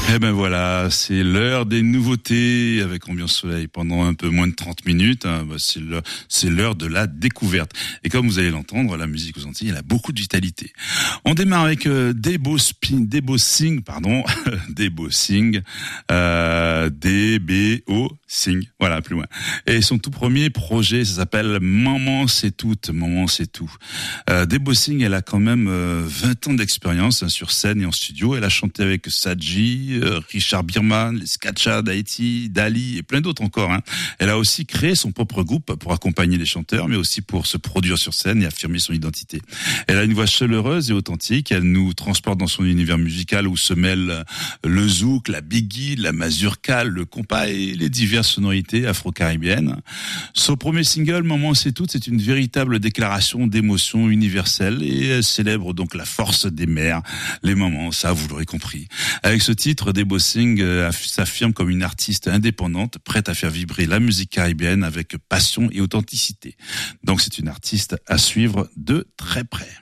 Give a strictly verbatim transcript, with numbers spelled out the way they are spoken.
Eh ben voilà, c'est l'heure des nouveautés avec Ambiance Soleil pendant un peu moins de trente minutes. Hein, bah c'est l'heure, c'est l'heure de la découverte. Et comme vous allez l'entendre, la musique aux Antilles, elle a beaucoup de vitalité. On démarre avec euh, Debo Spin, Debo Sing, pardon, Debo Sing, euh, D B O Sing, voilà, plus loin. Et son tout premier projet, ça s'appelle Maman c'est tout, Maman c'est tout. Euh, Debo Sing, elle a quand même euh, vingt ans d'expérience hein, sur scène et en studio. Elle a chanté avec Sadji, euh, Richard Birman, les Skatcha d'Haïti, Dali et plein d'autres encore. Hein. Elle a aussi créé son propre groupe pour accompagner les chanteurs, mais aussi pour se produire sur scène et affirmer son identité. Elle a une voix chaleureuse et authentique. Elle nous transporte dans son univers musical où se mêlent le zouk, la biggie, la mazurka, le compas et les diverses sonorités afro-caribéennes. Son premier single, Maman c'est tout, c'est une véritable déclaration d'émotion universelle et elle célèbre donc la force des mères, les mamans, ça vous l'aurez compris. Avec ce titre, Debo Sing euh, s'affirme comme une artiste indépendante, prête à faire vibrer la musique caribéenne avec passion et authenticité. Donc c'est une artiste à suivre de très près.